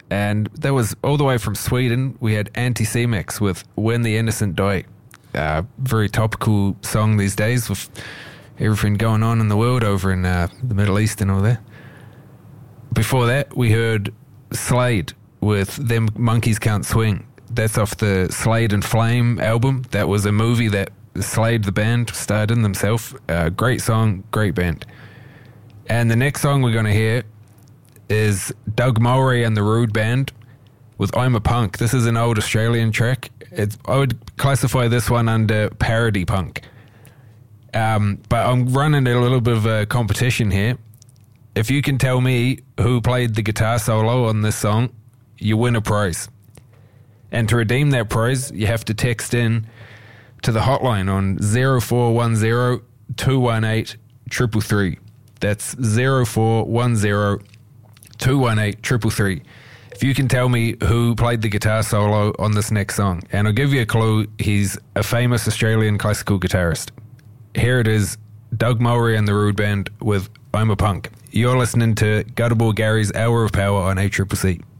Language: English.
And that was all the way from Sweden. We had Anti-Cmex with When the Innocent Die. Very topical song these days with everything going on in the world over in the Middle East and all that. Before that, we heard Slade with Them Monkeys Can't Swing. That's off the Slade and Flame album. That was a movie that Slade, the band, starred in themselves. Great song, great band. And the next song we're going to hear is Doug Mulray and the Rude Band with I'm a Punk. This is an old Australian track. I would classify this one under parody punk. But I'm running a little bit of a competition here. If you can tell me who played the guitar solo on this song, you win a prize. And to redeem that prize, you have to text in to the hotline on 0410 218 333. That's 0410 218 333. If you can tell me who played the guitar solo on this next song, and I'll give you a clue, he's a famous Australian classical guitarist. Here it is, Doug Mulray and the Rude Band with I'm a Punk. You're listening to Gutterball Gary's Hour of Power on ACCC.